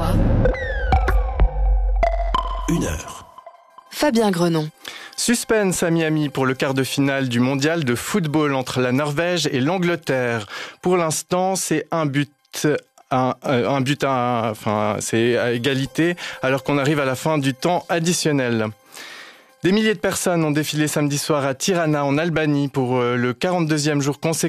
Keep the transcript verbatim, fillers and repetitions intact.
Pourquoi Une heure. Fabien Grenon. Suspense à Miami pour le quart de finale du mondial de football entre la Norvège et l'Angleterre. Pour l'instant, c'est un but Un, un but à, enfin, c'est à égalité, alors qu'on arrive à la fin du temps additionnel. Des milliers de personnes ont défilé samedi soir à Tirana, en Albanie, pour le quarante-deuxième jour consécutif